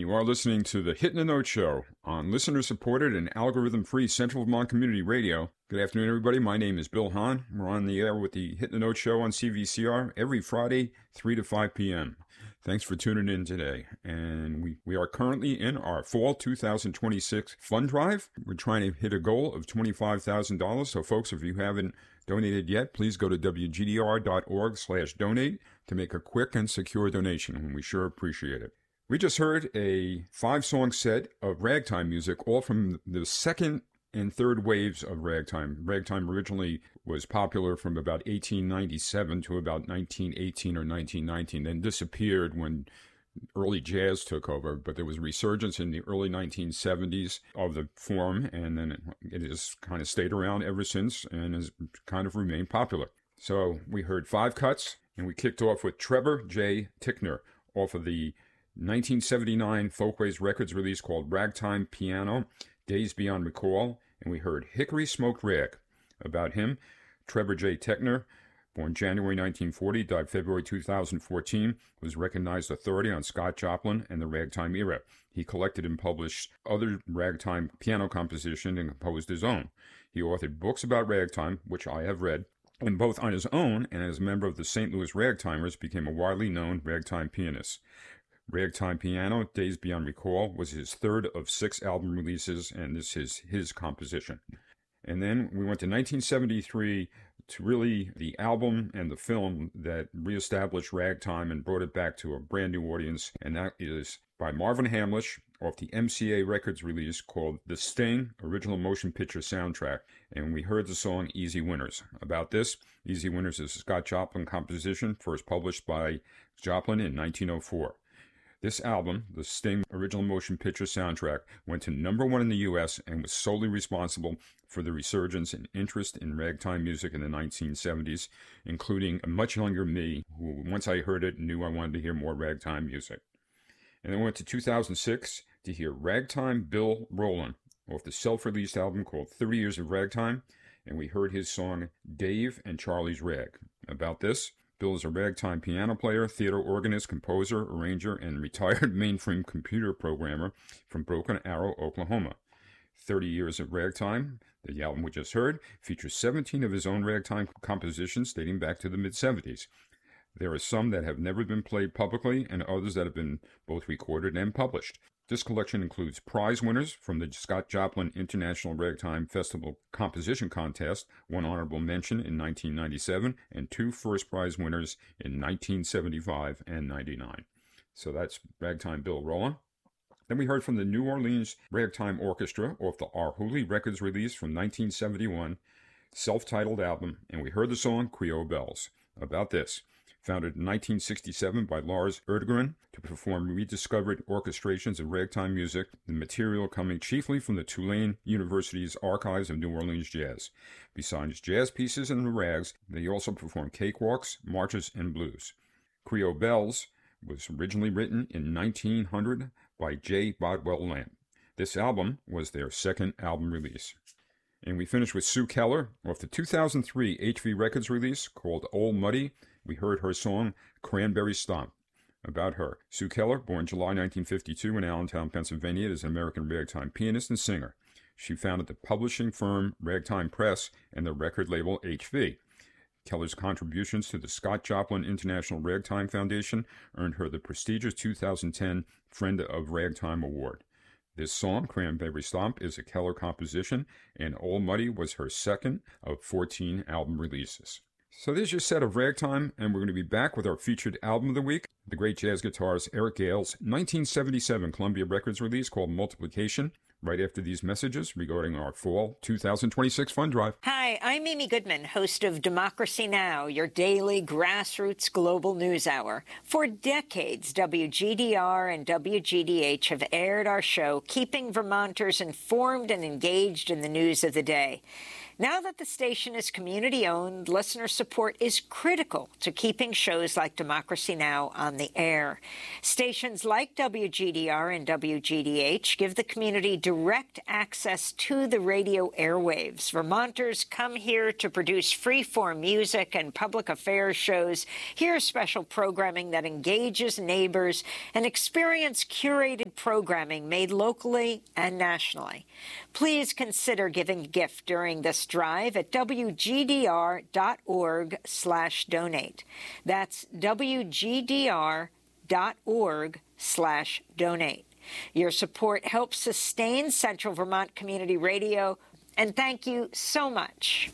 you are listening to the Hit in the Note Show on listener-supported and algorithm-free Central Vermont Community Radio. Good afternoon, everybody. My name is Bill Hahn. We're on the air with the Hit in the Note Show on CVCR every Friday, 3 to 5 p.m. Thanks for tuning in today. And we are currently in our fall 2026 fund drive. We're trying to hit a goal of $25,000. So, folks, if you haven't donated yet, please go to wgdr.org/donate to make a quick and secure donation, and we sure appreciate it. We just heard a 5-song set of ragtime music, all from the second and third waves of ragtime. Ragtime originally was popular from about 1897 to about 1918 or 1919, then disappeared when early jazz took over, but there was a resurgence in the early 1970s of the form, and then it has kind of stayed around ever since and has kind of remained popular. So we heard 5 cuts, and we kicked off with Trevor J. Tickner off of the 1979 Folkways Records release called Ragtime Piano, Days Beyond Recall, and we heard Hickory Smoked Rag. About him, Trevor J. Tickner, born January 1940, died February 2014, was recognized authority on Scott Joplin and the ragtime era. He collected and published other ragtime piano composition and composed his own. He authored books about ragtime, which I have read, and both on his own and as a member of the St. Louis Ragtimers became a widely known ragtime pianist. Ragtime Piano, Days Beyond Recall, was his third of 6 album releases, and this is his composition. And then we went to 1973 to really the album and the film that reestablished ragtime and brought it back to a brand new audience, and that is by Marvin Hamlisch off the MCA Records release called The Sting Original Motion Picture Soundtrack, and we heard the song Easy Winners. About this, Easy Winners is a Scott Joplin composition first published by Joplin in 1904. This album, the Sting Original Motion Picture Soundtrack, went to number 1 in the U.S. and was solely responsible for the resurgence in interest in ragtime music in the 1970s, including a much younger me, who, once I heard it, knew I wanted to hear more ragtime music. And then we went to 2006 to hear Ragtime Bill Rowland off the self-released album called 30 Years of Ragtime, and we heard his song Dave and Charlie's Rag. About this, Bill is a ragtime piano player, theater organist, composer, arranger, and retired mainframe computer programmer from Broken Arrow, Oklahoma. 30 Years of Ragtime, the album we just heard, features 17 of his own ragtime compositions dating back to the mid-70s. There are some that have never been played publicly and others that have been both recorded and published. This collection includes prize winners from the Scott Joplin International Ragtime Festival Composition Contest, 1 honorable mention in 1997, and 2 first prize winners in 1975 and 99. So that's Ragtime Bill Rowland. Then we heard from the New Orleans Ragtime Orchestra off the R. Hooley Records release from 1971, self-titled album, and we heard the song Creole Bells. About this, founded in 1967 by Lars Erdegren to perform rediscovered orchestrations of ragtime music, the material coming chiefly from the Tulane University's archives of New Orleans jazz. Besides jazz pieces and the rags, they also perform cakewalks, marches, and blues. Creole Bells was originally written in 1900 by J. Bodwell Lamb. This album was their second album release. And we finished with Sue Keller off the 2003 HV Records release called Old Muddy. We heard her song Cranberry Stomp. About her, Sue Keller, born July 1952 in Allentown, Pennsylvania, is an American ragtime pianist and singer. She founded the publishing firm Ragtime Press and the record label HV. Keller's contributions to the Scott Joplin International Ragtime Foundation earned her the prestigious 2010 Friend of Ragtime Award. This song, Cranberry Stomp, is a Keller composition, and Old Muddy was her second of 14 album releases. So there's your set of ragtime, and we're going to be back with our featured album of the week, the great jazz guitarist Eric Gale's 1977 Columbia Records release called Multiplication, right after these messages regarding our fall 2026 fund drive. Hi, I'm Amy Goodman, host of Democracy Now!, your daily grassroots global news hour. For decades, WGDR and WGDH have aired our show, keeping Vermonters informed and engaged in the news of the day. Now that the station is community-owned, listener support is critical to keeping shows like Democracy Now! On the air. Stations like WGDR and WGDH give the community direct access to the radio airwaves. Vermonters come here to produce free-form music and public affairs shows, hear special programming that engages neighbors, and experience curated programming made locally and nationally. Please consider giving a gift during this drive at wgdr.org/donate. That's wgdr.org/donate. Your support helps sustain Central Vermont Community Radio, and thank you so much.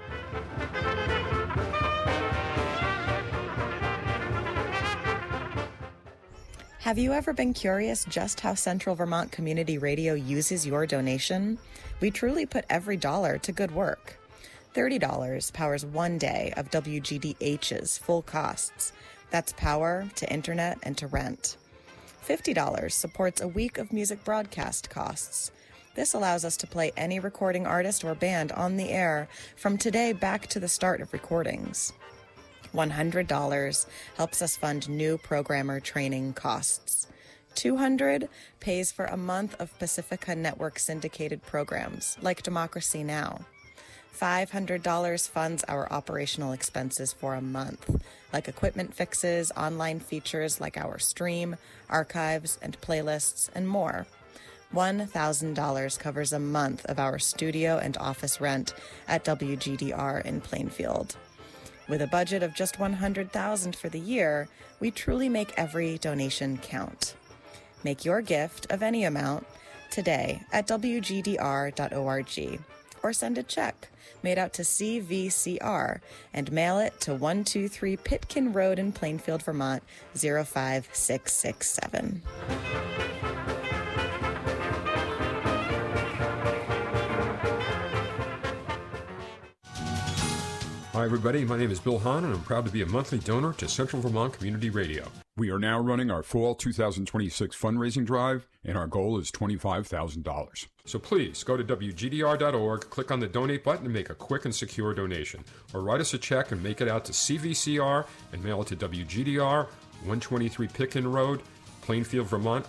Have you ever been curious just how Central Vermont Community Radio uses your donation? We truly put every dollar to good work. $30 powers one day of WGDH's full costs. That's power to internet and to rent. $50 supports a week of music broadcast costs. This allows us to play any recording artist or band on the air from today back to the start of recordings. $100 helps us fund new programmer training costs. $200 pays for a month of Pacifica Network syndicated programs like Democracy Now! $500 funds our operational expenses for a month, like equipment fixes, online features like our stream, archives, and playlists, and more. $1,000 covers a month of our studio and office rent at WGDR in Plainfield. With a budget of just $100,000 for the year, we truly make every donation count. Make your gift of any amount today at wgdr.org or send a check made out to CVCR and mail it to 123 Pitkin Road in Plainfield, Vermont, 05667. Hi, everybody. My name is Bill Hahn, and I'm proud to be a monthly donor to Central Vermont Community Radio. We are now running our fall 2026 fundraising drive, and our goal is $25,000. So please go to WGDR.org, click on the donate button, and make a quick and secure donation. Or write us a check and make it out to CVCR and mail it to WGDR, 123 Pitkin Road, Plainfield, Vermont,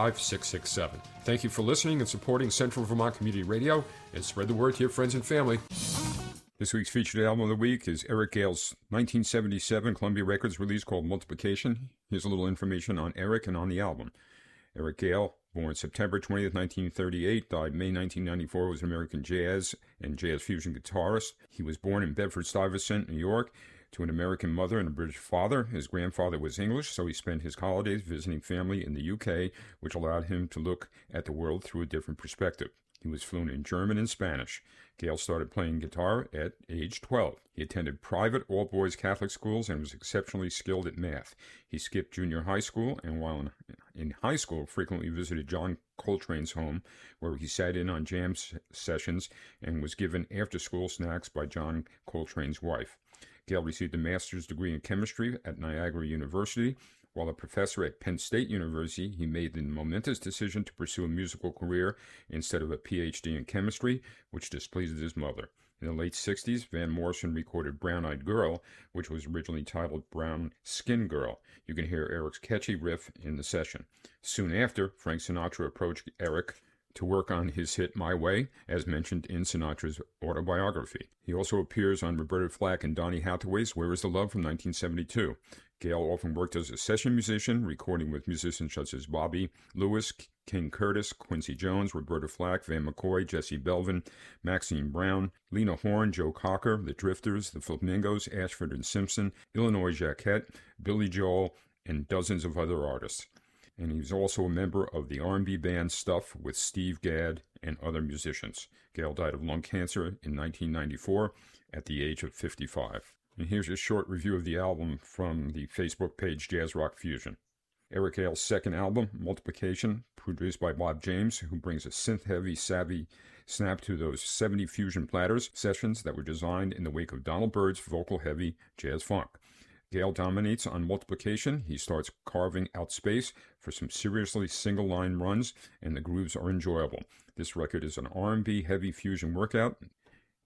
05667. Thank you for listening and supporting Central Vermont Community Radio, and spread the word to your friends and family. This week's featured album of the week is Eric Gale's 1977 Columbia Records release called Multiplication. Here's a little information on Eric and on the album. Eric Gale, born September 20th, 1938, died May 1994, was an American jazz and jazz fusion guitarist. He was born in Bedford-Stuyvesant, New York, to an American mother and a British father. His grandfather was English, so he spent his holidays visiting family in the UK, which allowed him to look at the world through a different perspective. He was fluent in German and Spanish. Gale started playing guitar at age 12. He attended private all-boys Catholic schools and was exceptionally skilled at math. He skipped junior high school, and while in high school, frequently visited John Coltrane's home, where he sat in on jam sessions and was given after-school snacks by John Coltrane's wife. Gale received a master's degree in chemistry at Niagara University. While a professor at Penn State University, he made the momentous decision to pursue a musical career instead of a PhD in chemistry, which displeased his mother. In the late 60s, Van Morrison recorded Brown Eyed Girl, which was originally titled Brown Skin Girl. You can hear Eric's catchy riff in the session. Soon after, Frank Sinatra approached Eric to work on his hit My Way, as mentioned in Sinatra's autobiography. He also appears on Roberta Flack and Donny Hathaway's Where Is the Love from 1972. Gale often worked as a session musician, recording with musicians such as Bobby Lewis, King Curtis, Quincy Jones, Roberta Flack, Van McCoy, Jesse Belvin, Maxine Brown, Lena Horne, Joe Cocker, The Drifters, The Flamingos, Ashford and Simpson, Illinois Jacquet, Billy Joel, and dozens of other artists. And he was also a member of the R&B band Stuff with Steve Gadd and other musicians. Gale died of lung cancer in 1994 at the age of 55. And here's a short review of the album from the Facebook page Jazz Rock Fusion. Eric Gale's second album, Multiplication, produced by Bob James, who brings a synth-heavy, savvy snap to those 70 Fusion Platters sessions that were designed in the wake of Donald Byrd's vocal-heavy jazz funk. Gale dominates on Multiplication. He starts carving out space for some seriously single-line runs, and the grooves are enjoyable. This record is an R&B heavy fusion workout,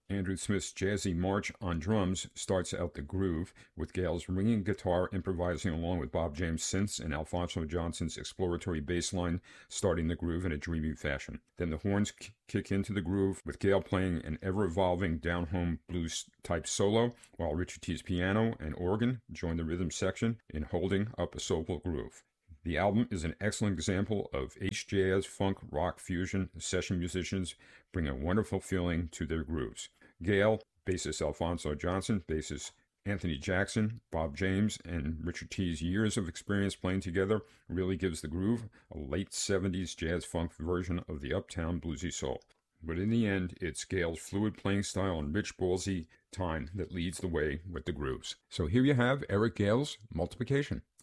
Andrew Smith's jazzy march on drums starts out the groove, with Gail's ringing guitar improvising along with Bob James' synths and Alphonso Johnson's exploratory bass line starting the groove in a dreamy fashion. Then the horns kick into the groove, with Gail playing an ever-evolving down-home blues-type solo, while Richard T's piano and organ join the rhythm section in holding up a soulful groove. The album is an excellent example of H-jazz, funk, rock fusion session musicians bring a wonderful feeling to their grooves. Gail, bassist Alphonso Johnson, bassist Anthony Jackson, Bob James, and Richard T's years of experience playing together really gives the groove a late 70s jazz funk version of the uptown bluesy soul. But in the end, it's Gail's fluid playing style and rich, ballsy time that leads the way with the grooves. So here you have Eric Gale's Multiplication.